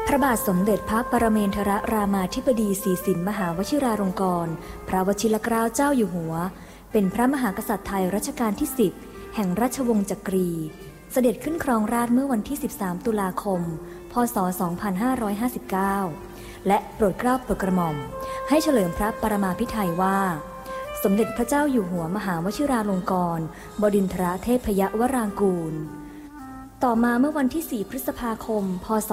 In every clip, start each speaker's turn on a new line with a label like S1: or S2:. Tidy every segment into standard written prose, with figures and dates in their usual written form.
S1: พระบาทสมเด็จพระปรเมนทรรามาธิบดีศรีสินมหาวชิราลงกรณ์พระวชิรเกล้าเจ้าอยู่หัวเป็นพระมหากษัตริย์ไทยรัชกาลที่10แห่งราชวงศ์จักรีเสด็จขึ้นครองราชย์เมื่อวันที่13ตุลาคมพ.ศ. 2559และโปรดเกล้าโปรดกระหม่อมให้เฉลิมพระปรมาภิไธยว่าสมเด็จพระเจ้าอยู่หัวมหาวชิราลงกรณ์บดินทรเทพยวรางกูลต่อมาเมื่อวันที่4พฤษภาคมพ.ศ.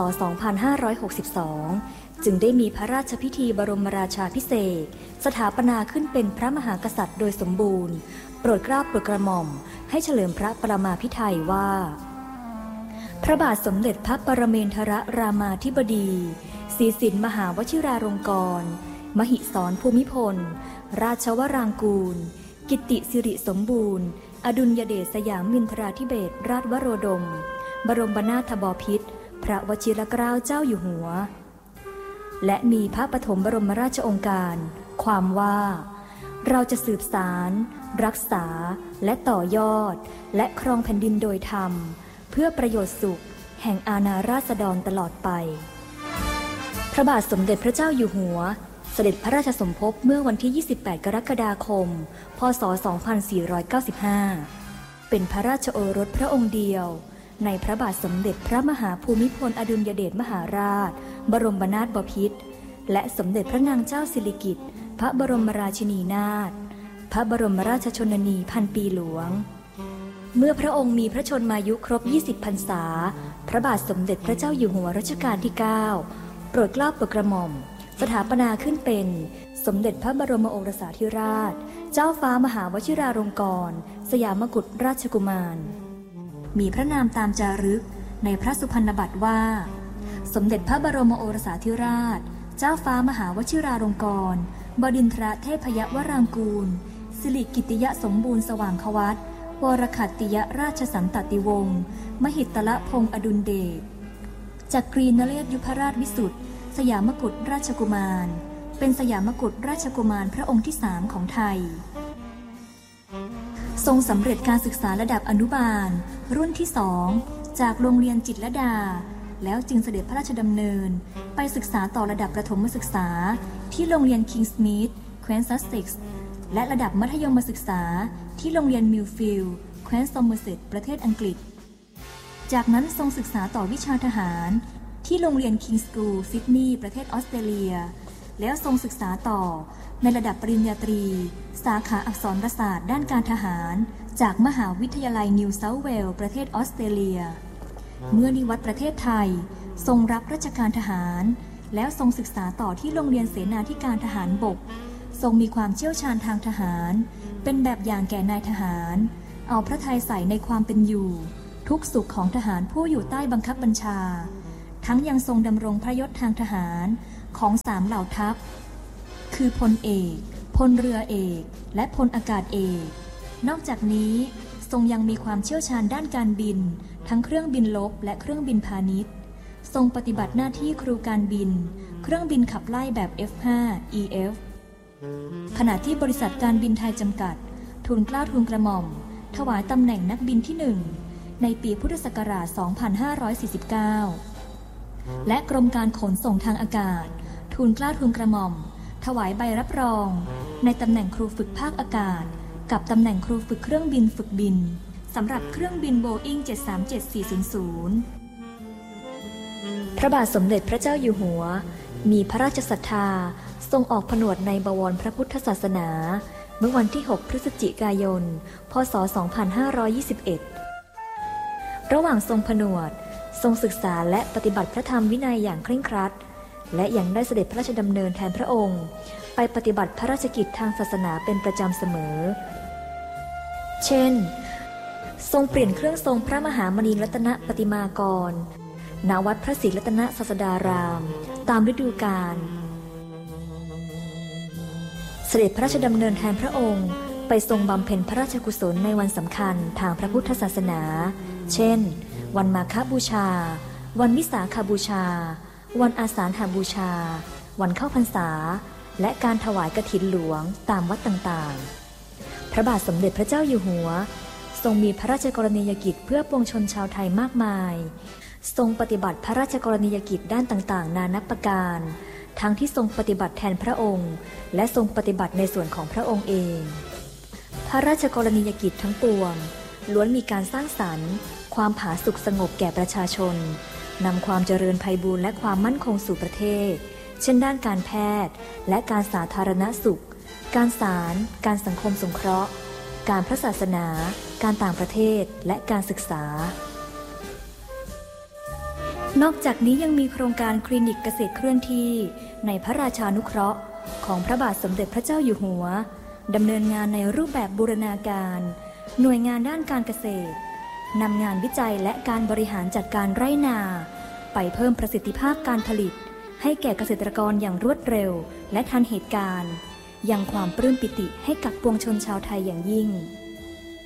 S1: 2562จึงได้มีพระราชพิธีบรมราชาภิเษกสถาปนาขึ้นเป็นพระมหากษัตริย์โดยสมบูรณ์โปรดเกล้าโปรดกระหม่อมให้เฉลิมพระปรมาภิไธยว่าพระบาทสมเด็จพระปรเมนทรรามาธิบดีศรีสินมหาวชิราลงกรณ์มหิศรภูมิพลราชวรางกูลกิตติสิริสมบูรณ์อดุลยเดชสยามมินทราธิเบศรราชวโรดมบรมนาถบพิตรพระวชิรเกล้าเจ้าอยู่หัวและมีพระปฐมบรมราชโองการความว่าเราจะสืบสารรักษาและต่อยอดและครองแผ่นดินโดยธรรมเพื่อประโยชน์สุขแห่งอาณาราษฎรตลอดไปพระบาทสมเด็จพระเจ้าอยู่หัวเสด็จพระราชสมภพเมื่อวันที่28กรกฎาคมพ.ศ. 2495เป็นพระราชโอรสพระองค์เดียวในพระบาทสมเด็จพระมหาภูมิพลอดุลยเดชมหาราชบรมนาถบพิตรและสมเด็จพระนางเจ้าสิริกิติ์พระบรมราชินีนาถพระบรมราชชนนีพันปีหลวงเมื่อพระองค์มีพระชนมายุครบ20พรรษาพระบาทสมเด็จพระเจ้าอยู่หัวรัชกาลที่9โปรดเกล้าโปรดกระหม่อมสถาปนาขึ้นเป็นสมเด็จพระบรมโอรสาธิราชเจ้าฟ้ามหาวชิราลงกรณ์สยามกุฎราชกุมารมีพระนามตามจารึกในพระสุพรรณบัตรว่าสมเด็จพระบรมโอรสาธิราชเจ้าฟ้ามหาวชิราลงกรณ์บดินทรเทพยวรางกูลสิริกิติยสมบูรณ์สว่างควัตวรขัตติยราชสันตติวงศ์มหิตลพงษ์อดุลเดชจักรีนเรศยุพราชวิสุทธิ์สยามกุฎราชกุมารเป็นสยามกุฎราชกุมารพระองค์ที่3ของไทยทรงสำเร็จการศึกษาระดับอนุบาลรุ่นที่2จากโรงเรียนจิตรลดาแล้วจึงเสด็จพระราชดำเนินไปศึกษาต่อระดับประถมศึกษาที่โรงเรียนคิงส์มีธแคว้นซัสเซ็กซ์และระดับมัธยมศึกษาที่โรงเรียนมิลฟิลด์แคว้นซอมเมอร์เซตประเทศอังกฤษจากนั้นทรงศึกษาต่อวิชาทหารที่โรงเรียนคิงส์สคูลซิดนีย์ประเทศออสเตรเลียแล้วทรงศึกษาต่อในระดับปริญญาตรีสาขาอักษรศาสตร์ด้านการทหารจากมหาวิทยาลัยนิวเซาท์เวลส์ประเทศออสเตรเลียเมื่อนิวัตประเทศไทยทรงรับราชการทหารแล้วทรงศึกษาต่อที่โรงเรียนเสนาธิการทหารบกทรงมีความเชี่ยวชาญทางทหารเป็นแบบอย่างแก่นายทหารเอาพระทัยใส่ในความเป็นอยู่ทุกสุขของทหารผู้อยู่ใต้บังคับบัญชาทั้งยังทรงดำรงพระยศทางทหารของ3เหล่าทัพคือพลเอกพลเรือเอกและพลอากาศเอกนอกจากนี้ทรงยังมีความเชี่ยวชาญด้านการบินทั้งเครื่องบินรบและเครื่องบินพาณิชย์ทรงปฏิบัติหน้าที่ครูการบินเครื่องบินขับไล่แบบ F5 EF ขณะที่บริษัทการบินไทยจำกัดทูลเกล้าทูลกระหม่อมถวายตำแหน่งนักบินที่1ในปีพุทธศักราช 2549และกรมการขนส่งทางอากาศทูลเกล้าทูลกระหม่อมถวายใบรับรองในตำแหน่งครูฝึกภาคอากาศกับตำแหน่งครูฝึกเครื่องบินฝึกบินสำหรับเครื่องบินโบอิ้ง 737-400 พระบาทสมเด็จพระเจ้าอยู่หัวมีพระราชศรัทธาทรงออกผนวดในบวรพระพุทธศาสนาเมื่อวันที่6พฤศจิกายนพ.ศ. 2521ระหว่างทรงผนวดทรงศึกษาและปฏิบัติพระธรรมวินัยอย่างเคร่งครัดและยังได้เสด็จพระราชดำเนินแทนพระองค์ไปปฏิบัติพระราชกิจทางศาสนาเป็นประจำเสมอเช่นทรงเปลี่ยนเครื่องทรงพระมหามณีรัตนปฏิมากรณวัดพระศรีรัตนศาสดารามตามฤดูกาลเสด็จพระราชดำเนินแทนพระองค์ไปทรงบำเพ็ญพระราชกุศลในวันสำคัญทางพระพุทธศาสนาเช่นวันมาฆบูชาวันวิสาขบูชาวันอาสาฬหบูชาวันเข้าพรรษาและการถวายกฐินหลวงตามวัดต่างๆพระบาทสมเด็จพระเจ้าอยู่หัวทรงมีพระราชกรณียกิจเพื่อปวงชนชาวไทยมากมายทรงปฏิบัติพระราชกรณียกิจด้านต่างๆนานับประการทั้งที่ทรงปฏิบัติแทนพระองค์และทรงปฏิบัติในส่วนของพระองค์เองพระราชกรณียกิจทั้งปวงล้วนมีการสร้างสรรค์ความผาสุกสงบแก่ประชาชนนำความเจริญไพบูลย์และความมั่นคงสู่ประเทศเช่นด้านการแพทย์และการสาธารณสุขการศาลการสังคมสงเคราะห์การพระศาสนาการต่างประเทศและการศึกษานอกจากนี้ยังมีโครงการคลินิกเกษตรเคลื่อนที่ในพระราชานุเคราะห์ของพระบาทสมเด็จพระเจ้าอยู่หัวดำเนินงานในรูปแบบบูรณาการหน่วยงานด้านการเกษตรนำงานวิจัยและการบริหารจัดการไร่นาไปเพิ่มประสิทธิภาพการผลิตให้แก่เกษตรกรอย่างรวดเร็วและทันเหตุการณ์ยังความปลื้มปิติให้กับปวงชนชาวไทยอย่างยิ่ง